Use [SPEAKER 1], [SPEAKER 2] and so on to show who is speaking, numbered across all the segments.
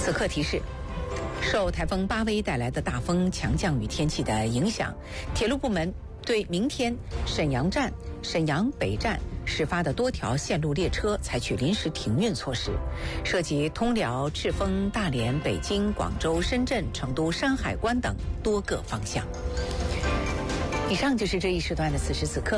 [SPEAKER 1] 此刻提示：受台风巴威带来的大风、强降雨天气的影响，铁路部门对明天沈阳站、沈阳北站始发的多条线路列车采取临时停运措施，涉及通辽、赤峰、大连、北京、广州、深圳、成都、山海关等多个方向。以上就是这一时段的此时此刻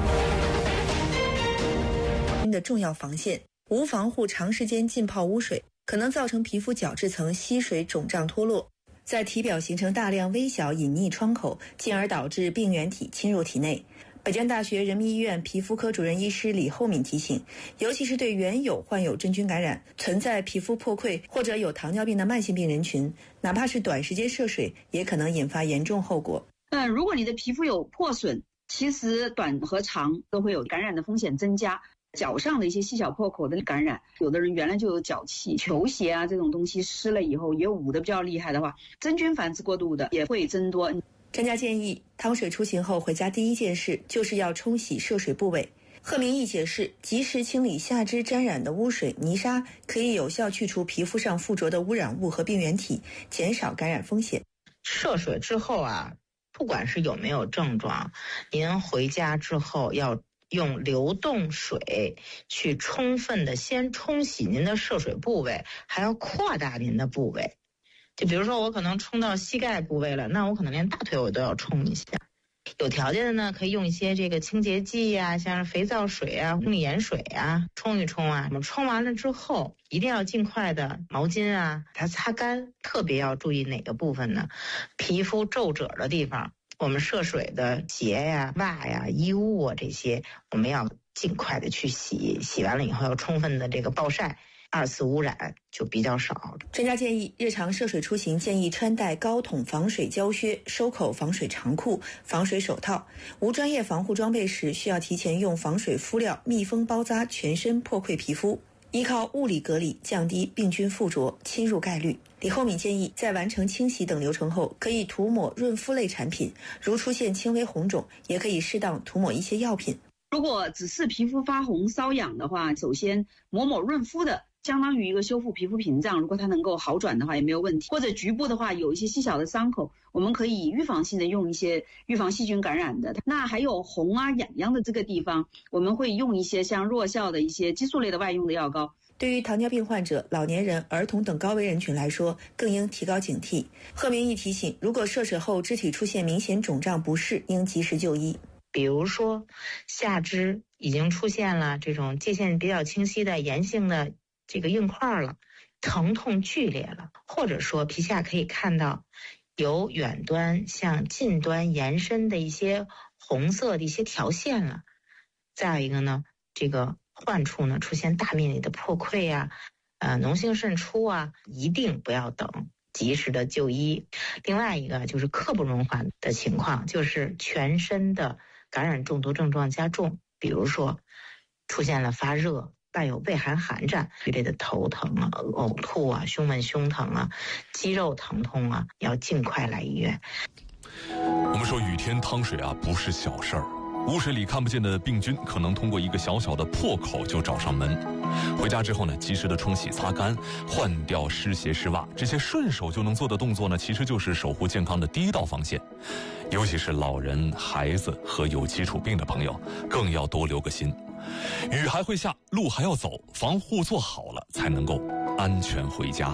[SPEAKER 2] 的重要防线。无防护长时间浸泡污水，可能造成皮肤角质层吸水肿胀脱落，在体表形成大量微小隐匿窗口，进而导致病原体侵入体内。北京大学人民医院皮肤科主任医师李厚敏提醒，尤其是对原有患有真菌感染、存在皮肤破溃或者有糖尿病的慢性病人群，哪怕是短时间涉水，也可能引发严重后果。
[SPEAKER 3] 如果你的皮肤有破损，其实短和长都会有感染的风险增加。脚上的一些细小破口的感染，有的人原来就有脚气，球鞋啊这种东西湿了以后也捂得比较厉害的话，真菌繁殖过度的也会增多。
[SPEAKER 2] 专家建议，汤水出行后回家第一件事就是要冲洗涉水部位。贺明义解释，及时清理下肢沾染的污水、泥沙，可以有效去除皮肤上附着的污染物和病原体，减少感染风险。
[SPEAKER 4] 涉水之后啊，不管是有没有症状，您回家之后要用流动水去充分的先冲洗您的涉水部位，还要扩大您的部位。就比如说我可能冲到膝盖部位了，那我可能连大腿我都要冲一下。有条件的呢，可以用一些这个清洁剂啊，像是肥皂水啊、生理盐水啊，冲一冲啊。我们冲完了之后，一定要尽快的毛巾啊，它擦干。特别要注意哪个部分呢？皮肤皱褶的地方，我们涉水的鞋呀、袜呀、衣物啊这些，我们要尽快的去洗。洗完了以后要充分的这个暴晒。二次污染就比较少。
[SPEAKER 2] 专家建议，日常涉水出行建议穿戴高筒防水胶靴、收口防水长裤、防水手套。无专业防护装备时，需要提前用防水敷料密封包扎全身破溃皮肤，依靠物理隔离降低病菌附着侵入概率。李厚敏建议，在完成清洗等流程后，可以涂抹润肤类产品，如出现轻微红肿，也可以适当涂抹一些药品。
[SPEAKER 3] 如果只是皮肤发红瘙痒的话，首先抹润肤的，相当于一个修复皮肤屏障，如果它能够好转的话也没有问题。或者局部的话有一些细小的伤口，我们可以预防性的用一些预防细菌感染的。那还有红啊痒痒的这个地方，我们会用一些像弱效的一些激素类的外用的药膏。
[SPEAKER 2] 对于糖尿病患者、老年人、儿童等高危人群来说，更应提高警惕。贺明义提醒，如果涉水后肢体出现明显肿胀不适，应及时就医。
[SPEAKER 4] 比如说下肢已经出现了这种界限比较清晰的炎性的这个硬块了，疼痛剧烈了，或者说皮下可以看到由远端向近端延伸的一些红色的一些条线了。再有一个呢，这个患处呢出现大面积的破溃啊、脓性渗出啊，一定不要等，及时的就医。另外一个就是刻不容缓的情况，就是全身的感染中毒症状加重，比如说出现了发热、伴有畏寒寒战一类的头疼啊、呕吐啊、胸闷胸疼啊、肌肉疼痛啊，要尽快来医院。
[SPEAKER 5] 我们说雨天趟水啊，不是小事儿。污水里看不见的病菌可能通过一个小小的破口就找上门。回家之后呢，及时的冲洗擦干，换掉湿鞋湿袜，这些顺手就能做的动作呢，其实就是守护健康的第一道防线。尤其是老人、孩子和有基础病的朋友，更要多留个心。雨还会下，路还要走，防护做好了，才能够安全回家。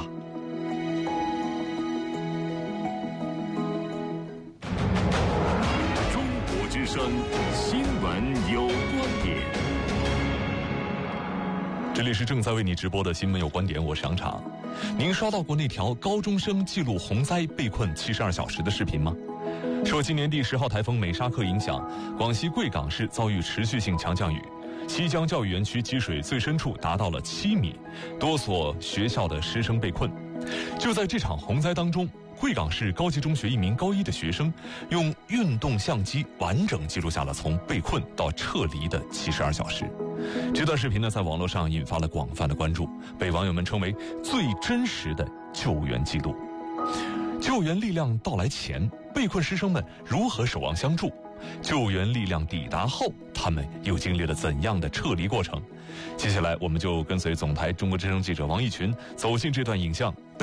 [SPEAKER 6] 之声新闻有观点，
[SPEAKER 5] 这里是正在为你直播的新闻有观点，我是杨常。您刷到过那条高中生记录洪灾被困72小时的视频吗？受今年第10号台风美沙克影响，广西贵港市遭遇持续性强降雨，西江教育园区积水最深处达到了7米，多所学校的师生被困。就在这场洪灾当中，贵港市高级中学一名高1的学生用运动相机完整记录下了从被困到撤离的72小时。这段视频呢，在网络上引发了广泛的关注，被网友们称为最真实的救援记录。救援力量到来前，被困师生们如何守望相助？救援力量抵达后，他们又经历了怎样的撤离过程？接下来我们就跟随总台中国之声记者王义群走进这段影像，